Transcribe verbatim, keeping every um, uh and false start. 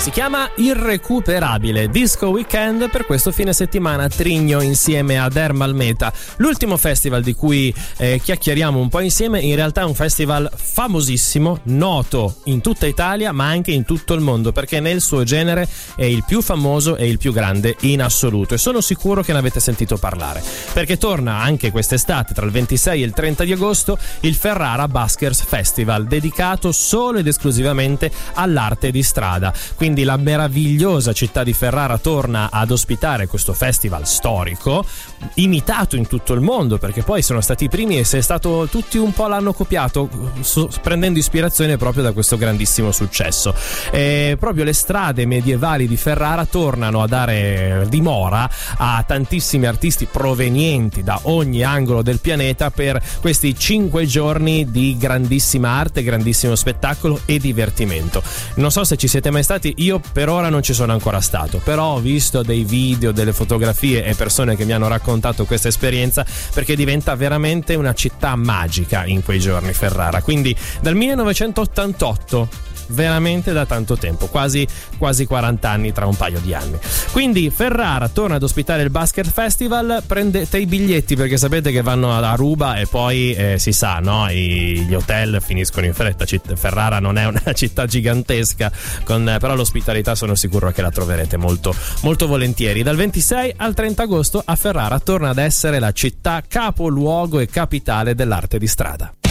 Si chiama Irrecuperabile Disco Weekend per questo fine settimana a Trigno insieme ad Ermal Meta, l'ultimo festival di cui eh, chiacchieriamo un po' insieme. In realtà è un festival famosissimo, noto in tutta Italia ma anche in tutto il mondo, perché nel suo genere è il più famoso e il più grande in assoluto, e sono sicuro che ne avete sentito parlare, perché torna anche quest'estate tra il ventisei e il trenta di agosto il Ferrara Buskers Festival, dedicato solo ed esclusivamente all'arte di strada. Quindi la meravigliosa città di Ferrara torna ad ospitare questo festival storico, imitato in tutto il mondo, perché poi sono stati i primi e se è stato, tutti un po' l'hanno copiato, so, prendendo ispirazione proprio da questo grandissimo successo. E proprio le strade medievali di Ferrara tornano a dare dimora a tantissimi artisti provenienti da ogni angolo del pianeta per questi cinque giorni di grandissima arte, grandissimo spettacolo e divertimento. Non so se ci siete mai stati, io per ora non ci sono ancora stato, però ho visto dei video, delle fotografie e persone che mi hanno raccontato questa esperienza, perché diventa veramente una città magica in quei giorni Ferrara. Quindi dal millenovecentottantotto, veramente da tanto tempo, quasi quasi quaranta anni, tra un paio di anni. Quindi Ferrara torna ad ospitare il Buskers Festival. Prendete i biglietti perché sapete che vanno a ruba e poi eh, si sa, no? I, gli hotel finiscono in fretta. Citt- Ferrara non è una città gigantesca, con, però l'ospitalità sono sicuro che la troverete molto molto volentieri. Dal ventisei al trenta agosto a Ferrara torna ad essere la città capoluogo e capitale dell'arte di strada.